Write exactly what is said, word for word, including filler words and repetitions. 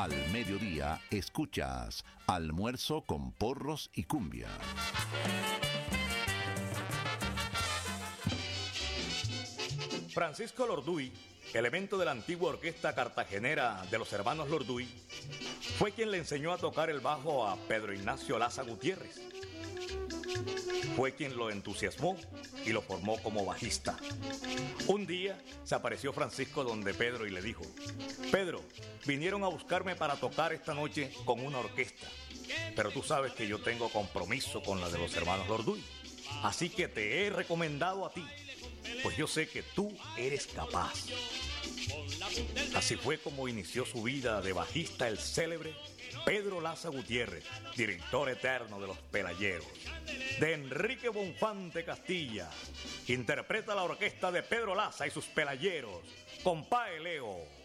Al mediodía escuchas Almuerzo con Porros y Cumbia. Francisco Lorduy, elemento de la antigua orquesta cartagenera de los hermanos Lorduy, fue quien le enseñó a tocar el bajo a Pedro Ignacio Laza Gutiérrez. Fue quien lo entusiasmó y lo formó como bajista. Un día se apareció Francisco donde Pedro y le dijo: Pedro, vinieron a buscarme para tocar esta noche con una orquesta, pero tú sabes que yo tengo compromiso con la de los hermanos Lorduy, así que te he recomendado a ti, pues yo sé que tú eres capaz. Así fue como inició su vida de bajista el célebre Pedro Laza Gutiérrez, director eterno de Los Pelayeros. De Enrique Bonfante Castilla, interpreta la orquesta de Pedro Laza y sus Pelayeros, Compadre Leo.